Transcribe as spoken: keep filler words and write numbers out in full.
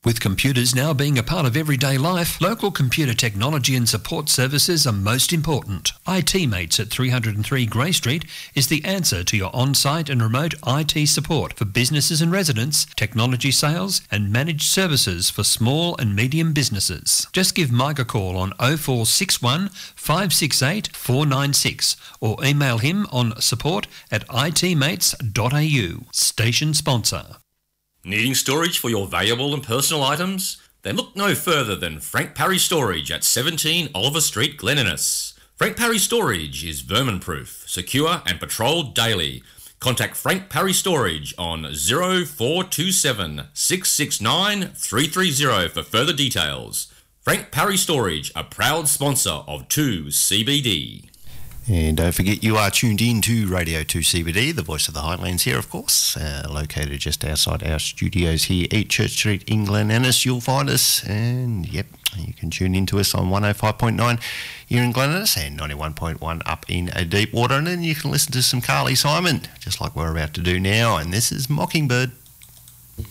With computers now being a part of everyday life, local computer technology and support services are most important. I T Mates at three oh three Grey Street is the answer to your on-site and remote I T support for businesses and residents, technology sales and managed services for small and medium businesses. Just give Mike a call on oh four six one, five six eight, four nine six or email him on support at i t mates dot a u. Station sponsor. Needing storage for your valuable and personal items? Then look no further than Frank Parry Storage at seventeen Oliver Street, Glen Innes. Frank Parry Storage is vermin-proof, secure and patrolled daily. Contact Frank Parry Storage on oh four two seven, six six nine, three three oh for further details. Frank Parry Storage, a proud sponsor of two C B D. And don't forget, you are tuned in to Radio two C B D, the voice of the Highlands here, of course, uh, located just outside our studios here at Church Street in Glen Innes. You'll find us, and yep, you can tune in to us on one oh five point nine here in Glen Innes and ninety-one point one up in a Deep Water, and then you can listen to some Carly Simon, just like we're about to do now, and this is Mockingbird.